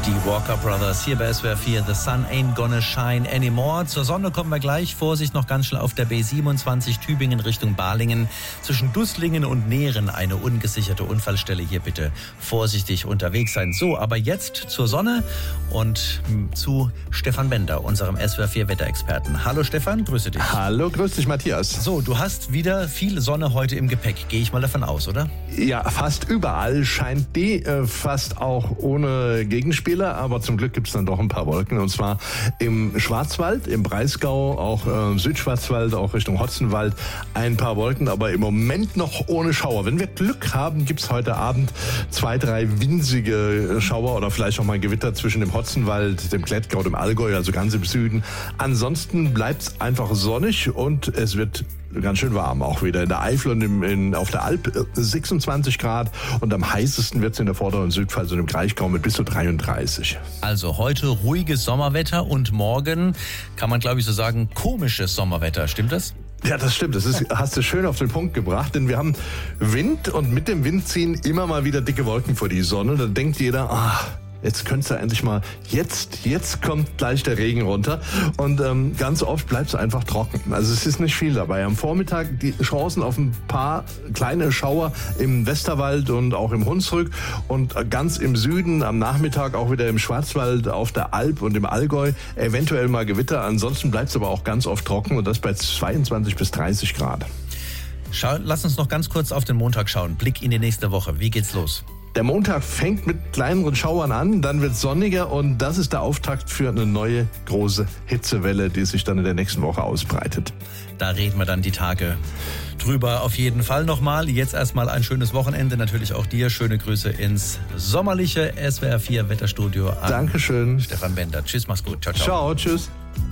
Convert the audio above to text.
Die Walker Brothers hier bei SWR 4. The sun ain't gonna shine anymore. Zur Sonne kommen wir gleich. Vorsicht noch ganz schnell auf der B27 Tübingen Richtung Balingen. Zwischen Dusslingen und Nehren eine ungesicherte Unfallstelle. Hier bitte vorsichtig unterwegs sein. So, aber jetzt zur Sonne und zu Stefan Bender, unserem SWR 4 Wetterexperten. Hallo Stefan, grüße dich. Hallo, grüß dich Matthias. So, du hast wieder viel Sonne heute im Gepäck. Gehe ich mal davon aus, oder? Ja, fast überall scheint die, fast auch ohne Gegenspieler, aber zum Glück gibt es dann doch ein paar Wolken, und zwar im Schwarzwald, im Breisgau, auch Südschwarzwald, auch Richtung Hotzenwald ein paar Wolken, aber im Moment noch ohne Schauer. Wenn wir Glück haben, gibt es heute Abend 2, 3 winzige Schauer oder vielleicht auch mal Gewitter zwischen dem Hotzenwald, dem Klettgau, dem Allgäu, also ganz im Süden. Ansonsten bleibt es einfach sonnig und es wird ganz schön warm auch wieder. In der Eifel und auf der Alp 26 Grad und am heißesten wird es in der vorderen Südpfalz und im Kraichgau mit bis zu 33. Also heute ruhiges Sommerwetter und morgen kann man, glaube ich, so sagen, komisches Sommerwetter. Stimmt das? Ja, das stimmt. Hast du schön auf den Punkt gebracht, denn wir haben Wind und mit dem Wind ziehen immer mal wieder dicke Wolken vor die Sonne. Da denkt jeder, jetzt könntest du endlich mal, jetzt kommt gleich der Regen runter. Und ganz oft bleibt es einfach trocken. Also es ist nicht viel dabei. Am Vormittag die Chancen auf ein paar kleine Schauer im Westerwald und auch im Hunsrück. Und ganz im Süden am Nachmittag auch wieder im Schwarzwald, auf der Alp und im Allgäu eventuell mal Gewitter. Ansonsten bleibt es aber auch ganz oft trocken und das bei 22 bis 30 Grad. Lass uns noch ganz kurz auf den Montag schauen. Blick in die nächste Woche. Wie geht's los? Der Montag fängt mit kleineren Schauern an, dann wird es sonniger und das ist der Auftakt für eine neue große Hitzewelle, die sich dann in der nächsten Woche ausbreitet. Da reden wir dann die Tage drüber auf jeden Fall nochmal. Jetzt erstmal ein schönes Wochenende, natürlich auch dir. Schöne Grüße ins sommerliche SWR 4 Wetterstudio an Dankeschön. Stefan Bender. Tschüss, mach's gut. Ciao, ciao. Ciao, tschüss.